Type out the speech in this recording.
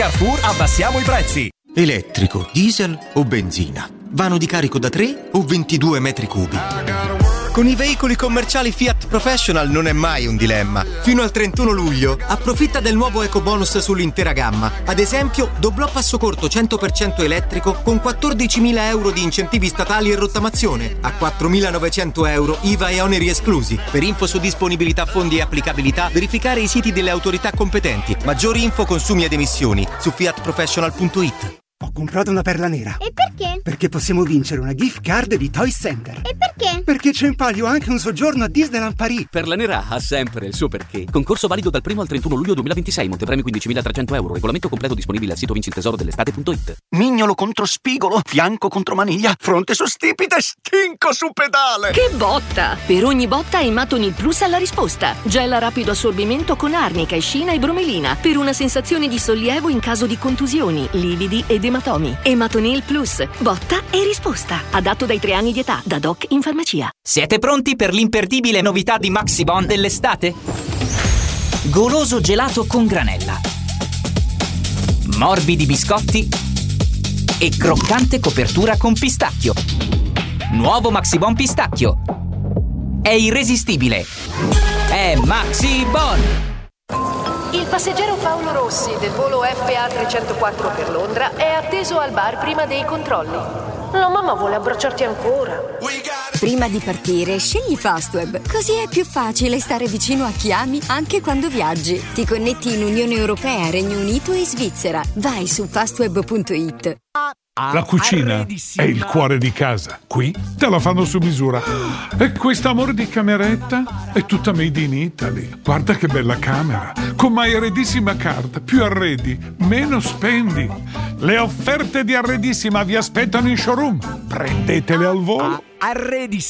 Carrefour abbassiamo i prezzi. Elettrico, diesel o benzina? Vano di carico da 3 o 22 metri cubi? Con i veicoli commerciali Fiat Professional non è mai un dilemma. Fino al 31 luglio approfitta del nuovo ecobonus sull'intera gamma. Ad esempio, doblò passo corto 100% elettrico con 14.000 euro di incentivi statali e rottamazione, a 4.900 euro IVA e oneri esclusi. Per info su disponibilità, fondi e applicabilità, verificare i siti delle autorità competenti. Maggiori info, consumi ed emissioni su fiatprofessional.it. Ho comprato una perla nera. E perché? Perché possiamo vincere una gift card di Toy Center. E perché? Perché c'è in palio anche un soggiorno a Disneyland Paris. Perla nera ha sempre il suo perché. Concorso valido dal 1 al 31 luglio 2026. Montepremi 15.300 euro. Regolamento completo disponibile al sito vincitesoro.dell'estate.it. Mignolo contro spigolo, fianco contro maniglia, fronte su stipite, stinco su pedale. Che botta! Per ogni botta Ematonil Plus ha la risposta. Gel a rapido assorbimento con arnica, escina e bromelina. Per una sensazione di sollievo in caso di contusioni, lividi ed ematomi. Ematonil Plus. Botta e risposta. Adatto dai 3 anni di età. Da doc in farmacia. Siete pronti per l'imperdibile novità di Maxibon dell'estate? Goloso gelato con granella, morbidi biscotti e croccante copertura con pistacchio. Nuovo Maxibon pistacchio. È irresistibile. È Maxibon. Il passeggero Paolo Rossi del volo FA304 per Londra è atteso al bar prima dei controlli. La mamma vuole abbracciarti ancora. Prima di partire, scegli Fastweb. Così è più facile stare vicino a chi ami anche quando viaggi. Ti connetti in Unione Europea, Regno Unito e Svizzera. Vai su fastweb.it. La cucina è il cuore di casa. Qui te la fanno su misura. E questo amore di cameretta è tutta made in Italy. Guarda che bella camera. Con MyArredissima Card. Più arredi, meno spendi. Le offerte di Arredissima vi aspettano in showroom. Prendetele al volo. Arredissima.